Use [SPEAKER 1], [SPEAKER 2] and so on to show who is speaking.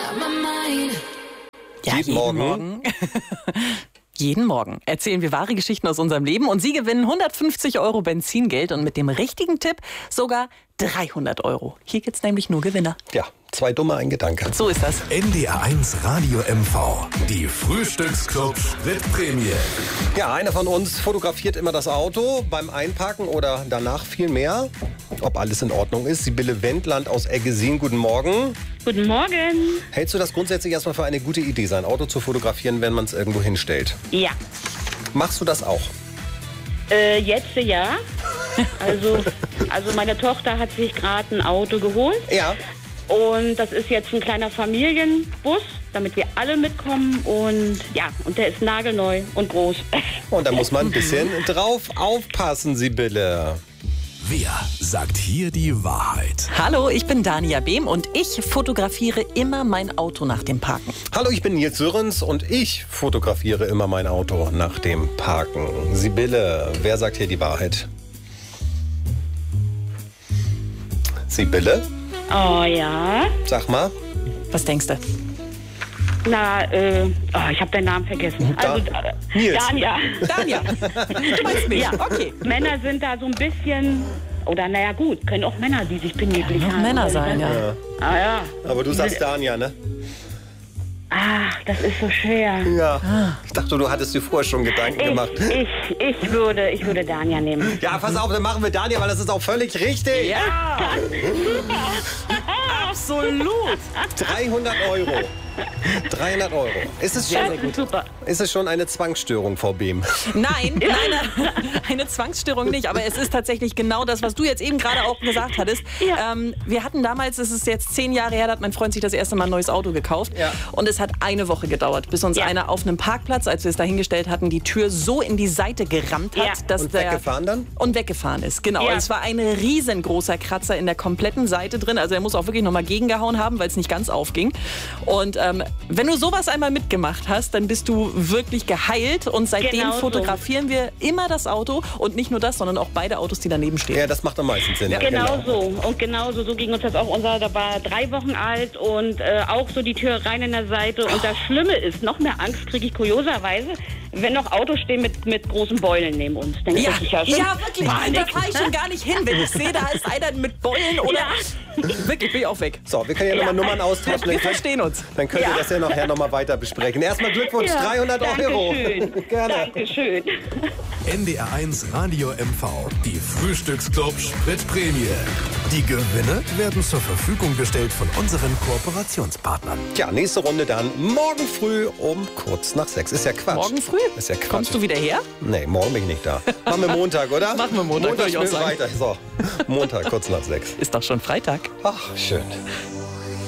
[SPEAKER 1] Ja, jeden Morgen. Jeden Morgen erzählen wir wahre Geschichten aus unserem Leben und Sie gewinnen 150 € Benzingeld und mit dem richtigen Tipp sogar 300 €. Hier gibt's nämlich nur Gewinner.
[SPEAKER 2] Ja, 2 Dumme, ein Gedanke.
[SPEAKER 1] So ist das.
[SPEAKER 3] NDR1 Radio MV. Die Frühstücksclub Spritprämie.
[SPEAKER 2] Ja, einer von uns fotografiert immer das Auto beim Einparken oder danach viel mehr. Ob alles in Ordnung ist. Sibylle Wendland aus Eggesin, guten Morgen.
[SPEAKER 4] Guten Morgen.
[SPEAKER 2] Hältst du das grundsätzlich erstmal für eine gute Idee, sein Auto zu fotografieren, wenn man es irgendwo hinstellt?
[SPEAKER 4] Ja.
[SPEAKER 2] Machst du das auch?
[SPEAKER 4] Jetzt ja. Also meine Tochter hat sich gerade ein Auto geholt.
[SPEAKER 2] Ja.
[SPEAKER 4] Und das ist jetzt ein kleiner Familienbus, damit wir alle mitkommen. Und ja, und der ist nagelneu und groß.
[SPEAKER 2] Und da muss man ein bisschen drauf aufpassen, Sibylle.
[SPEAKER 3] Wer sagt hier die Wahrheit?
[SPEAKER 1] Hallo, ich bin Dania Behm und ich fotografiere immer mein Auto nach dem Parken.
[SPEAKER 2] Hallo, ich bin Nils Sörens und ich fotografiere immer mein Auto nach dem Parken. Sibylle, wer sagt hier die Wahrheit? Sibylle?
[SPEAKER 4] Oh ja.
[SPEAKER 2] Sag mal.
[SPEAKER 1] Was denkst du?
[SPEAKER 4] Na, ich habe deinen Namen vergessen.
[SPEAKER 2] Nils.
[SPEAKER 4] Dania.
[SPEAKER 1] Dania. Du meinst mich?
[SPEAKER 4] Ja.
[SPEAKER 1] Okay.
[SPEAKER 4] Männer sind da so ein bisschen, oder naja gut, können auch Männer, die sich penibelig haben.
[SPEAKER 1] Männer sein, ja.
[SPEAKER 4] Ah ja.
[SPEAKER 2] Aber du sagst Dania, ne?
[SPEAKER 4] Ach, das ist so schwer.
[SPEAKER 2] Ja. Ich dachte, du hattest dir vorher schon Gedanken gemacht.
[SPEAKER 4] Ich würde Dania nehmen.
[SPEAKER 2] Ja, pass auf, dann machen wir Dania, weil das ist auch völlig richtig.
[SPEAKER 1] Ja. Absolut.
[SPEAKER 2] 300 €. 300 €. Ist es schon,
[SPEAKER 4] Super.
[SPEAKER 2] ist es schon eine Zwangsstörung, Frau Behm?
[SPEAKER 1] Nein, eine Zwangsstörung nicht, aber es ist tatsächlich genau das, was du jetzt eben gerade auch gesagt hattest.
[SPEAKER 4] Ja.
[SPEAKER 1] Wir hatten damals, es ist jetzt 10 Jahre her, da hat mein Freund sich das erste Mal ein neues Auto gekauft.
[SPEAKER 2] Ja.
[SPEAKER 1] Und es hat eine Woche gedauert, bis uns einer auf einem Parkplatz, als wir es dahingestellt hatten, die Tür so in die Seite gerammt hat,
[SPEAKER 4] Ja.
[SPEAKER 1] dass
[SPEAKER 2] Und weggefahren dann?
[SPEAKER 1] Und weggefahren ist, genau.
[SPEAKER 4] Ja.
[SPEAKER 1] Es war ein riesengroßer Kratzer in der kompletten Seite drin. Also er muss auch wirklich nochmal gegengehauen haben, weil es nicht ganz aufging. Und wenn du sowas einmal mitgemacht hast, dann bist du wirklich geheilt. Und seitdem
[SPEAKER 4] Genau so.
[SPEAKER 1] fotografieren wir immer das Auto. Und nicht nur das, sondern auch beide Autos, die daneben stehen.
[SPEAKER 2] Ja, das macht am meisten Sinn. Ja,
[SPEAKER 4] Genau so. Und genauso so ging uns das auch. Der war 3 Wochen alt und auch so die Tür rein in der Seite. Und das Schlimme ist, noch mehr Angst kriege ich kurioserweise, wenn noch Autos stehen mit großen Beulen neben uns. Dann
[SPEAKER 1] Ja,
[SPEAKER 4] krieg ich schon
[SPEAKER 1] ja, wirklich.
[SPEAKER 4] Panik.
[SPEAKER 1] Da fahre ich schon gar nicht hin, wenn ich sehe, da ist einer mit Beulen oder... Wirklich, bin ich auch weg.
[SPEAKER 2] So, wir können ja nochmal Nummern austauschen.
[SPEAKER 1] Wir verstehen uns.
[SPEAKER 2] Dann könnt ihr das ja nachher nochmal weiter besprechen. Erstmal Glückwunsch, 300 €.
[SPEAKER 4] Dankeschön.
[SPEAKER 2] Gerne.
[SPEAKER 4] Dankeschön.
[SPEAKER 3] NDR1 Radio MV. Die Frühstücksclub Spritprämie. Die Gewinne werden zur Verfügung gestellt von unseren Kooperationspartnern.
[SPEAKER 2] Tja, nächste Runde dann morgen früh um kurz nach 6. Ist ja Quatsch.
[SPEAKER 1] Morgen früh?
[SPEAKER 2] Ist ja Quatsch.
[SPEAKER 1] Kommst du wieder her?
[SPEAKER 2] Nee, morgen bin ich nicht da. Machen wir Montag, oder?
[SPEAKER 1] Machen wir Montag, würde ich auch
[SPEAKER 2] spielen wir
[SPEAKER 1] sagen.
[SPEAKER 2] weiter. So, Montag, kurz nach 6.
[SPEAKER 1] Ist doch schon Freitag.
[SPEAKER 2] Ach, schön.